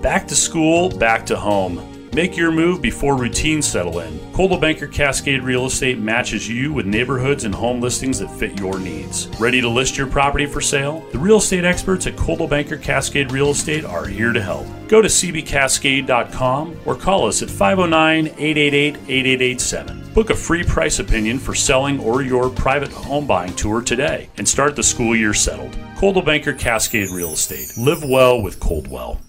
Back to school, back to home. Make your move before routines settle in. Coldwell Banker Cascade Real Estate matches you with neighborhoods and home listings that fit your needs. Ready to list your property for sale? The real estate experts at Coldwell Banker Cascade Real Estate are here to help. Go to cbcascade.com or call us at 509-888-8887. Book a free price opinion for selling or your private home buying tour today and start the school year settled. Coldwell Banker Cascade Real Estate. Live well with Coldwell.